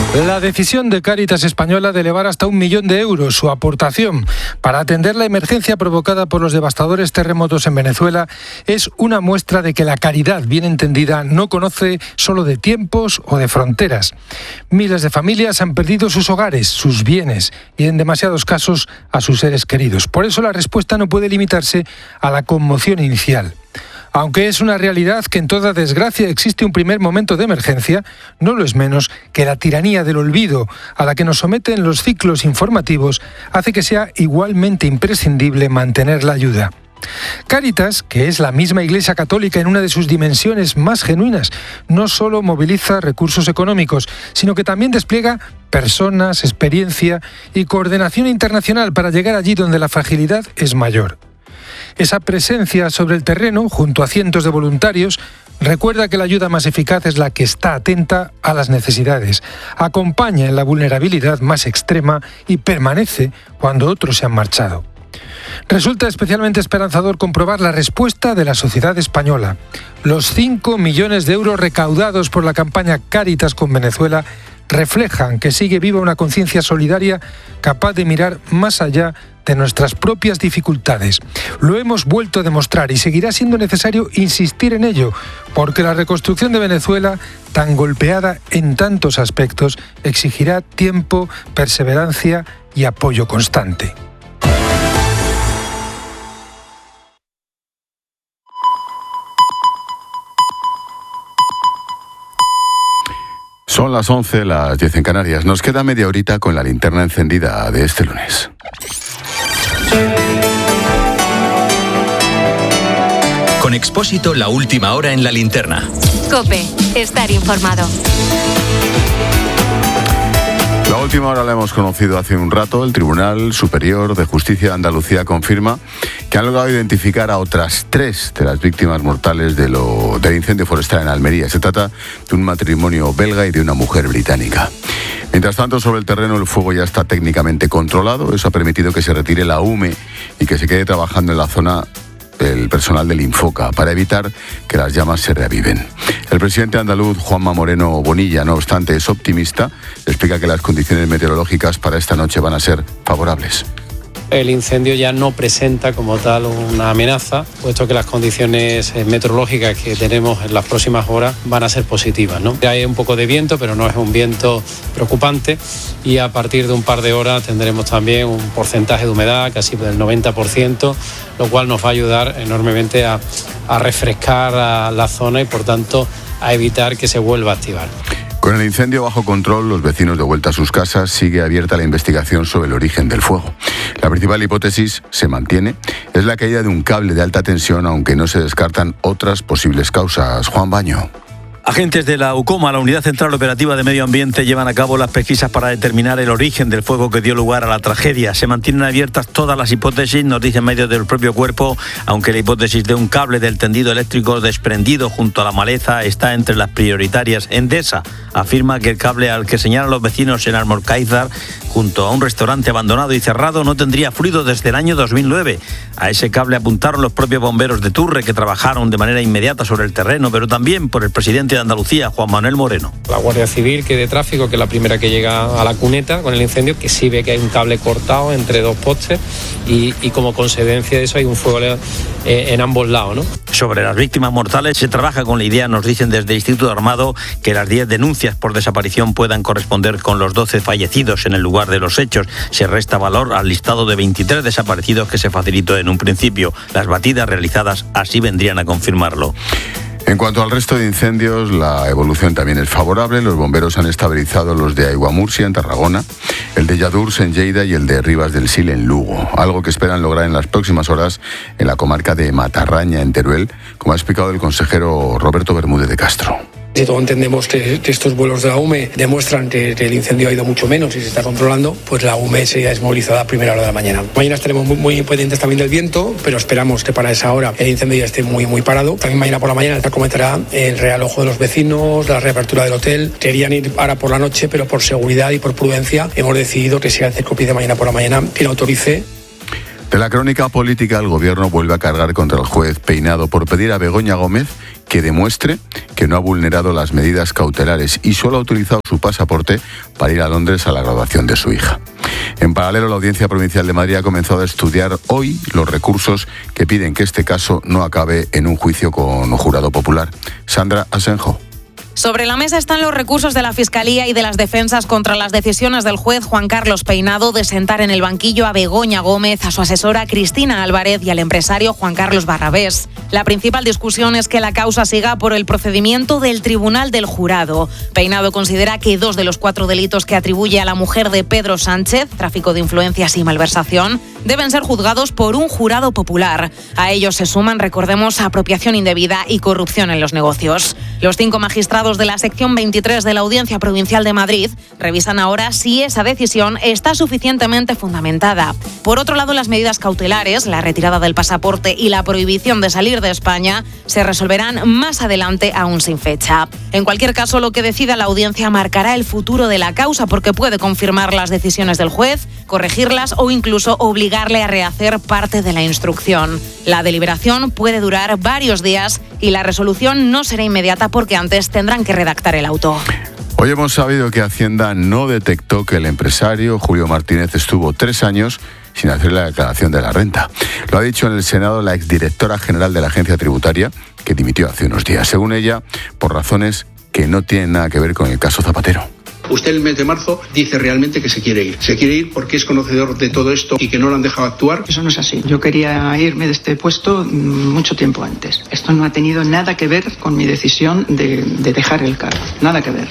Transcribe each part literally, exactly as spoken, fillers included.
La decisión de Cáritas Española de elevar hasta un millón de euros su aportación para atender la emergencia provocada por los devastadores terremotos en Venezuela es una muestra de que la caridad, bien entendida, no conoce solo de tiempos o de fronteras. Miles de familias han perdido sus hogares, sus bienes y, en demasiados casos, a sus seres queridos. Por eso la respuesta no puede limitarse a la conmoción inicial. Aunque es una realidad que en toda desgracia existe un primer momento de emergencia, no lo es menos que la tiranía del olvido a la que nos someten los ciclos informativos hace que sea igualmente imprescindible mantener la ayuda. Cáritas, que es la misma Iglesia Católica en una de sus dimensiones más genuinas, no solo moviliza recursos económicos, sino que también despliega personas, experiencia y coordinación internacional para llegar allí donde la fragilidad es mayor. Esa presencia sobre el terreno, junto a cientos de voluntarios, recuerda que la ayuda más eficaz es la que está atenta a las necesidades, acompaña en la vulnerabilidad más extrema y permanece cuando otros se han marchado. Resulta especialmente esperanzador comprobar la respuesta de la sociedad española. Los cinco millones de euros recaudados por la campaña Cáritas con Venezuela reflejan que sigue viva una conciencia solidaria capaz de mirar más allá de nuestras propias dificultades. Lo hemos vuelto a demostrar y seguirá siendo necesario insistir en ello, porque la reconstrucción de Venezuela, tan golpeada en tantos aspectos, exigirá tiempo, perseverancia y apoyo constante. Son las once, las diez en Canarias. Nos queda media horita con la linterna encendida de este lunes. Con Expósito, la última hora en la linterna. COPE, estar informado. La última hora la hemos conocido hace un rato. El Tribunal Superior de Justicia de Andalucía confirma que han logrado identificar a otras tres de las víctimas mortales de lo, del incendio forestal en Almería. Se trata de un matrimonio belga y de una mujer británica. Mientras tanto, sobre el terreno el fuego ya está técnicamente controlado. Eso ha permitido que se retire la UME y que se quede trabajando en la zona el personal del Infoca para evitar que las llamas se reaviven. El presidente andaluz, Juanma Moreno Bonilla, no obstante, es optimista. Explica que las condiciones meteorológicas para esta noche van a ser favorables. El incendio ya no presenta como tal una amenaza, puesto que las condiciones meteorológicas que tenemos en las próximas horas van a ser positivas, ¿no? Hay un poco de viento, pero no es un viento preocupante, y a partir de un par de horas tendremos también un porcentaje de humedad casi del noventa por ciento, lo cual nos va a ayudar enormemente a, a refrescar a la zona y, por tanto, a evitar que se vuelva a activar. Con el incendio bajo control, los vecinos de vuelta a sus casas, sigue abierta la investigación sobre el origen del fuego. La principal hipótesis se mantiene, es la caída de un cable de alta tensión, aunque no se descartan otras posibles causas. Juan Baño. Agentes de la UCOMA, la Unidad Central Operativa de Medio Ambiente, llevan a cabo las pesquisas para determinar el origen del fuego que dio lugar a la tragedia. Se mantienen abiertas todas las hipótesis, nos dicen medios del propio cuerpo, aunque la hipótesis de un cable del tendido eléctrico desprendido junto a la maleza está entre las prioritarias. Endesa afirma que el cable al que señalan los vecinos en Almorcaizar, junto a un restaurante abandonado y cerrado, no tendría fluido desde el año dos mil nueve. A ese cable apuntaron los propios bomberos de Turre, que trabajaron de manera inmediata sobre el terreno, pero también por el presidente de Andalucía, Juan Manuel Moreno. La Guardia Civil, que de tráfico, que es la primera que llega a la cuneta con el incendio, que sí ve que hay un cable cortado entre dos postes y, y como consecuencia de eso hay un fuego eh, en ambos lados, ¿no? Sobre las víctimas mortales se trabaja con la idea, nos dicen desde el Instituto Armado, que las diez denuncias por desaparición puedan corresponder con los doce fallecidos en el lugar de los hechos. Se resta valor al listado de veintitrés desaparecidos que se facilitó en un principio. Las batidas realizadas así vendrían a confirmarlo. En cuanto al resto de incendios, la evolución también es favorable. Los bomberos han estabilizado los de Aiguamurcia, en Tarragona, el de Lladurs, en Lleida, y el de Rivas del Sil, en Lugo. Algo que esperan lograr en las próximas horas en la comarca de Matarraña, en Teruel, como ha explicado el consejero Roberto Bermúdez de Castro. Si todos entendemos que, que estos vuelos de la UME demuestran que, que el incendio ha ido mucho menos y se está controlando, pues la UME sería desmovilizada a primera hora de la mañana. Mañana estaremos muy, muy pendientes también del viento, pero esperamos que para esa hora el incendio ya esté muy muy parado. También mañana por la mañana se comentará el realojo de los vecinos, la reapertura del hotel. Querían ir ahora por la noche, pero por seguridad y por prudencia hemos decidido que sea el Cercopi de mañana por la mañana quien autorice. De la crónica política, el gobierno vuelve a cargar contra el juez Peinado por pedir a Begoña Gómez que demuestre que no ha vulnerado las medidas cautelares y solo ha utilizado su pasaporte para ir a Londres a la graduación de su hija. En paralelo, la Audiencia Provincial de Madrid ha comenzado a estudiar hoy los recursos que piden que este caso no acabe en un juicio con jurado popular. Sandra Asenjo. Sobre la mesa están los recursos de la Fiscalía y de las defensas contra las decisiones del juez Juan Carlos Peinado de sentar en el banquillo a Begoña Gómez, a su asesora Cristina Álvarez y al empresario Juan Carlos Barrabés. La principal discusión es que la causa siga por el procedimiento del Tribunal del Jurado. Peinado considera que dos de los cuatro delitos que atribuye a la mujer de Pedro Sánchez, tráfico de influencias y malversación, deben ser juzgados por un jurado popular. A ellos se suman, recordemos, apropiación indebida y corrupción en los negocios. Los cinco magistrados de la sección veintitrés de la Audiencia Provincial de Madrid revisan ahora si esa decisión está suficientemente fundamentada. Por otro lado, las medidas cautelares, la retirada del pasaporte y la prohibición de salir de España se resolverán más adelante, aún sin fecha. En cualquier caso, lo que decida la audiencia marcará el futuro de la causa, porque puede confirmar las decisiones del juez, corregirlas o incluso obligarle a rehacer parte de la instrucción. La deliberación puede durar varios días y la resolución no será inmediata porque antes tendrán que redactar el auto. Hoy hemos sabido que Hacienda no detectó que el empresario Julio Martínez estuvo tres años sin hacer la declaración de la renta. Lo ha dicho en el Senado la exdirectora general de la Agencia Tributaria, que dimitió hace unos días. Según ella, por razones que no tienen nada que ver con el caso Zapatero. Usted el mes de marzo dice realmente que se quiere ir. Se quiere ir porque es conocedor de todo esto y que no lo han dejado actuar. Eso no es así. Yo quería irme de este puesto mucho tiempo antes. Esto no ha tenido nada que ver con mi decisión de, de dejar el cargo. Nada que ver.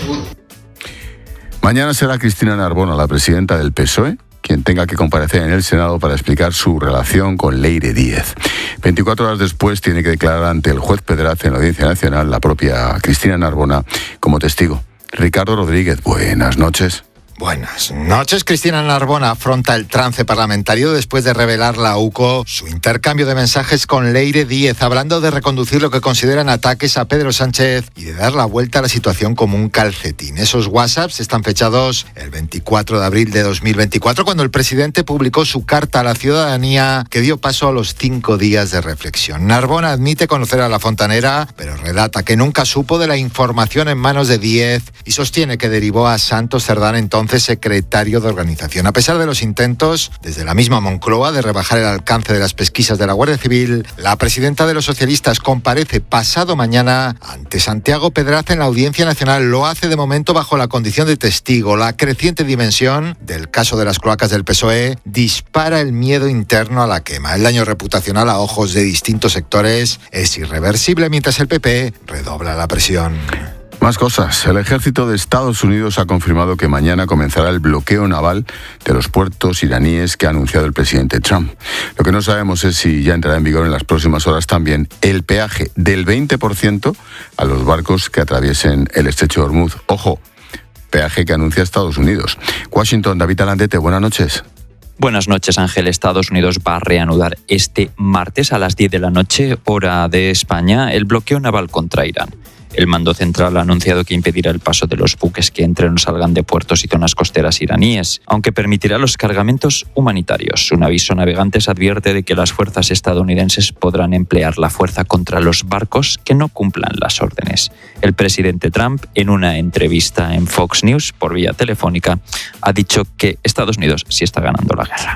Mañana será Cristina Narbona, la presidenta del P S O E, quien tenga que comparecer en el Senado para explicar su relación con Leire Díez. veinticuatro horas después tiene que declarar ante el juez Pedraz en la Audiencia Nacional la propia Cristina Narbona como testigo. Ricardo Rodríguez, buenas noches. Buenas noches. Cristina Narbona afronta el trance parlamentario después de revelar la U C O su intercambio de mensajes con Leire Díez, hablando de reconducir lo que consideran ataques a Pedro Sánchez y de dar la vuelta a la situación como un calcetín. Esos WhatsApps están fechados el veinticuatro de abril de dos mil veinticuatro, cuando el presidente publicó su carta a la ciudadanía que dio paso a los cinco días de reflexión. Narbona admite conocer a la fontanera, pero relata que nunca supo de la información en manos de Díez y sostiene que derivó a Santos Cerdán, entonces secretario de organización. A pesar de los intentos, desde la misma Moncloa, de rebajar el alcance de las pesquisas de la Guardia Civil, la presidenta de los socialistas comparece pasado mañana ante Santiago Pedraz en la Audiencia Nacional. Lo hace de momento bajo la condición de testigo. La creciente dimensión del caso de las cloacas del P S O E dispara el miedo interno a la quema. El daño reputacional a ojos de distintos sectores es irreversible, mientras el P P redobla la presión. Más cosas. El ejército de Estados Unidos ha confirmado que mañana comenzará el bloqueo naval de los puertos iraníes que ha anunciado el presidente Trump. Lo que no sabemos es si ya entrará en vigor en las próximas horas también el peaje del veinte por ciento a los barcos que atraviesen el estrecho de Hormuz. Ojo, peaje que anuncia Estados Unidos. Washington, David Alandete, buenas noches. Buenas noches, Ángel. Estados Unidos va a reanudar este martes a las diez de la noche, hora de España, el bloqueo naval contra Irán. El mando central ha anunciado que impedirá el paso de los buques que entren o salgan de puertos y zonas costeras iraníes, aunque permitirá los cargamentos humanitarios. Un aviso a navegantes advierte de que las fuerzas estadounidenses podrán emplear la fuerza contra los barcos que no cumplan las órdenes. El presidente Trump, en una entrevista en Fox News por vía telefónica, ha dicho que Estados Unidos sí está ganando la guerra.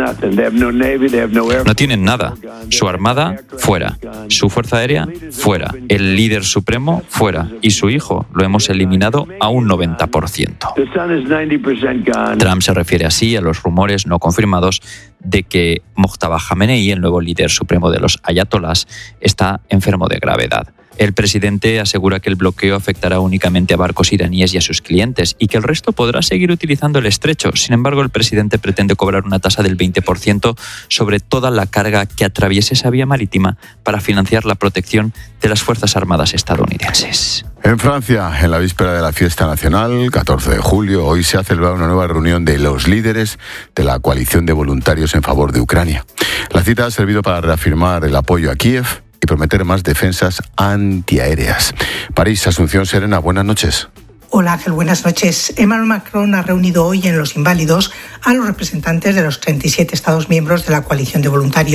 No tienen nada. Su armada, fuera. Su fuerza aérea, fuera. El líder supremo, fuera, y su hijo lo hemos eliminado a un noventa por ciento. Trump se refiere así a los rumores no confirmados de que Mojtaba Jamenei, el nuevo líder supremo de los ayatolás, está enfermo de gravedad. El presidente asegura que el bloqueo afectará únicamente a barcos iraníes y a sus clientes y que el resto podrá seguir utilizando el estrecho. Sin embargo, el presidente pretende cobrar una tasa del veinte por ciento sobre toda la carga que atraviese esa vía marítima para financiar la protección de las Fuerzas Armadas estadounidenses. En Francia, en la víspera de la fiesta nacional, catorce de julio, hoy se ha celebrado una nueva reunión de los líderes de la coalición de voluntarios en favor de Ucrania. La cita ha servido para reafirmar el apoyo a Kiev y prometer más defensas antiaéreas. París, Asunción Serena, buenas noches. Hola Ángel, buenas noches. Emmanuel Macron ha reunido hoy en Los Inválidos a los representantes de los treinta y siete Estados miembros de la coalición de voluntarios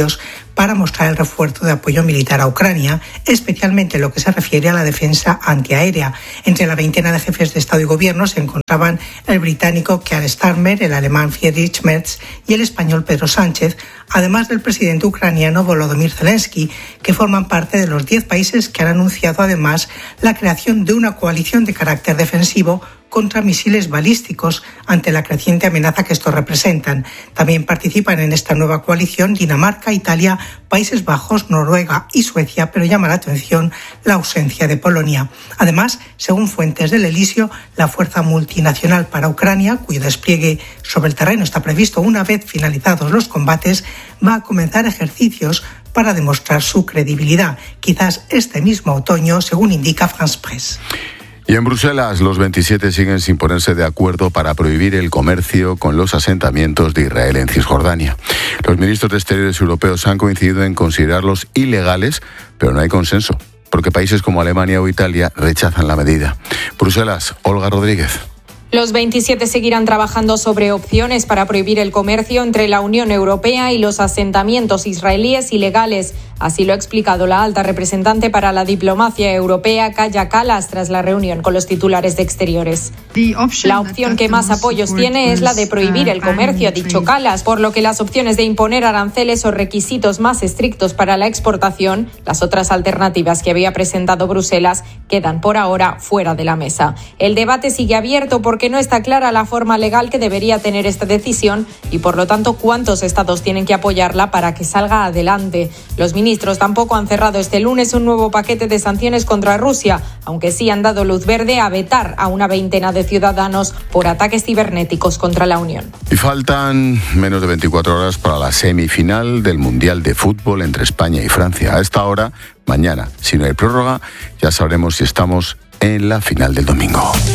para mostrar el refuerzo de apoyo militar a Ucrania, especialmente en lo que se refiere a la defensa antiaérea. Entre la veintena de jefes de Estado y Gobierno se encontraban el británico Keir Starmer, el alemán Friedrich Merz y el español Pedro Sánchez, además del presidente ucraniano Volodymyr Zelensky, que forman parte de los diez países que han anunciado además la creación de una coalición de carácter defensivo contra misiles balísticos ante la creciente amenaza que estos representan. También participan en esta nueva coalición Dinamarca, Italia, Países Bajos, Noruega y Suecia, pero llama la atención la ausencia de Polonia. Además, según fuentes del Elíseo, la Fuerza Multinacional para Ucrania, cuyo despliegue sobre el terreno está previsto una vez finalizados los combates, va a comenzar ejercicios para demostrar su credibilidad, quizás este mismo otoño, según indica France Press. Y en Bruselas, los veintisiete siguen sin ponerse de acuerdo para prohibir el comercio con los asentamientos de Israel en Cisjordania. Los ministros de Exteriores europeos han coincidido en considerarlos ilegales, pero no hay consenso, porque países como Alemania o Italia rechazan la medida. Bruselas, Olga Rodríguez. Los veintisiete seguirán trabajando sobre opciones para prohibir el comercio entre la Unión Europea y los asentamientos israelíes ilegales. Así lo ha explicado la alta representante para la diplomacia europea, Kaja Kallas, tras la reunión con los titulares de Exteriores. La opción que más apoyos tiene es la de prohibir el comercio, ha dicho Kallas, por lo que las opciones de imponer aranceles o requisitos más estrictos para la exportación, las otras alternativas que había presentado Bruselas, quedan por ahora fuera de la mesa. El debate sigue abierto porque no está clara la forma legal que debería tener esta decisión y, por lo tanto, cuántos estados tienen que apoyarla para que salga adelante. Los ministros tampoco han cerrado este lunes un nuevo paquete de sanciones contra Rusia, aunque sí han dado luz verde a vetar a una veintena de ciudadanos por ataques cibernéticos contra la Unión. Y faltan menos de veinticuatro horas para la semifinal del Mundial de Fútbol entre España y Francia. A esta hora, mañana, si no hay prórroga, ya sabremos si estamos en la final del domingo.